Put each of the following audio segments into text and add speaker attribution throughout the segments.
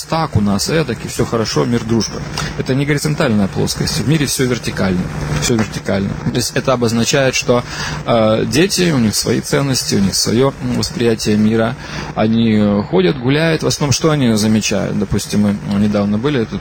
Speaker 1: так, у нас эдак, и все хорошо, мир, дружба. Это не горизонтальная плоскость. В мире все вертикально. Все вертикально. То есть это обозначает, что дети, у них свои ценности, у них свое восприятие мира. Они ходят, гуляют. В основном, что они замечают? Допустим, мы недавно были тут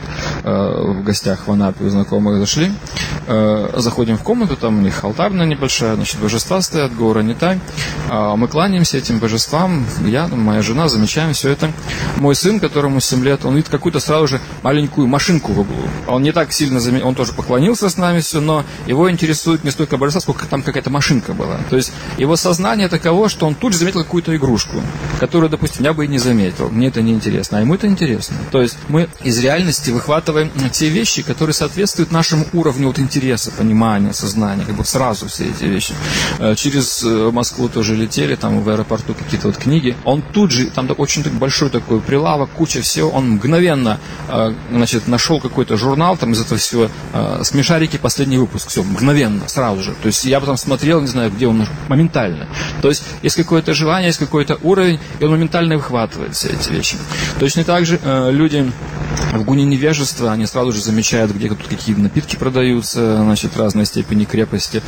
Speaker 1: в гостях в Анапе, у знакомых зашли. Заходим в комнату, там у них алтарная небольшая, значит, божества стоят, гора не так. Мы кланяемся этим божествам. Я, моя жена, замечаем все это. Мой сын, которому 7 лет, он видит какую-то сразу же маленькую машинку в углу. Он не так сильно он тоже поклонился с нами все, но его интересует не столько божества, сколько там какая-то машинка была. То есть его сознание таково, что он тут же заметил какую-то игрушку, которую, допустим, я бы и не заметил. Мне это не интересно, а ему это интересно. То есть мы из реальности выхватываем те вещи, которые соответствуют нашему уровню вот интереса, понимания, сознания, как бы сразу все эти вещи. Через Москву тоже летели, там в аэропорту какие-то вот книги. Он тут же, там очень большой такой прилавок, куча всего, он мгновенно, значит, нашел какой-то журнал, там из этого всего «Смешарики», последний выпуск, все, мгновенно, сразу же. То есть я потом смотрел, не знаю, где он, моментально. То есть есть какое-то желание, есть какой-то уровень, и он моментально выхватывает все эти вещи. Точно так же люди в гуне невежества, они сразу же замечают, где тут какие напитки продаются, значит, разной степени крепости.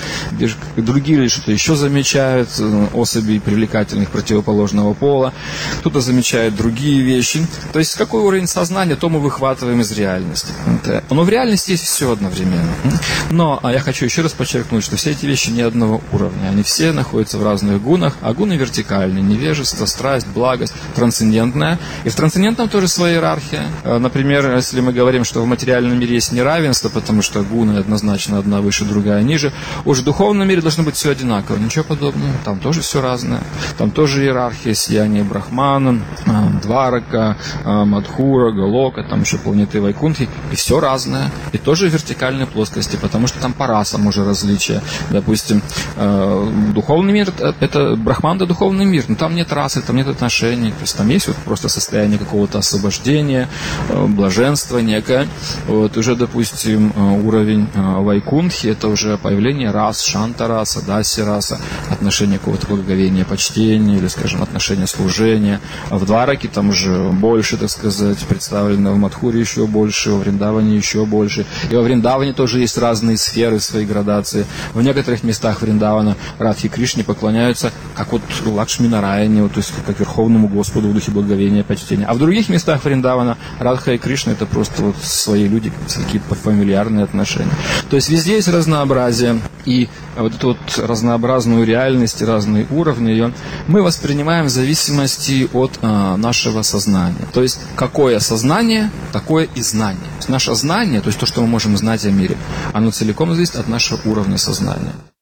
Speaker 1: Другие что-то еще замечают, особей привлекательных противоположного пола. Кто-то замечает другие вещи. То есть какой уровень сознания, то мы выхватываем из реальности. Но в реальности есть все одновременно. Но я хочу еще раз подчеркнуть, что все эти вещи не одного уровня. Они все находятся в разных гунах, а гуны вертикальные. Невежество, страсть, благость, трансцендентная. И в трансцендентном тоже своя иерархия. Например, если мы говорим, что в материальном мире есть неравенство, потому что гуны однозначно одна выше, другая ниже, уж в духовном мире должно быть все одинаково. Ничего подобного. Там тоже все разное. Там тоже иерархия, сияние Брахмана, Дварака, Мадхура, Галока, там еще планеты Вайкунтхи. И все разное. И тоже в вертикальной плоскости, потому что там по расам уже различия. Допустим, духовный мир – это Брахман, это духовный мир. Но там нет расы, там нет отношений. То есть там есть вот просто состояние какого-то освобождения, блаженства некое. Вот уже, допустим, уровень Вайкунтхи – это уже появление рас, шанта-раса, даси-раса, отношение какого-то благоговения, почтения, или, скажем, отношение служения. В Двараке там уже больше, так сказать, представлено, в Мадхуре еще больше, во Вриндаване еще больше. И во Вриндаване тоже есть разные сферы, свои градации. В некоторых местах Вриндавана Радхи Кришне поклоняются, как вот Лакшми Нараяне, вот, то есть как Верховному Господу в духе благоговения, почтения. А в других местах Вриндавана Радха и Кришна — это просто вот свои люди, такие фамильярные отношения. То есть везде есть разнообразие, и вот эту вот разнообразную реальность, разные уровни ее мы воспринимаем в зависимости от нашего сознания. То есть какое сознание, такое и знание. То есть наше знание, то есть то, что мы можем знать о мире, оно целиком зависит от нашего уровня сознания.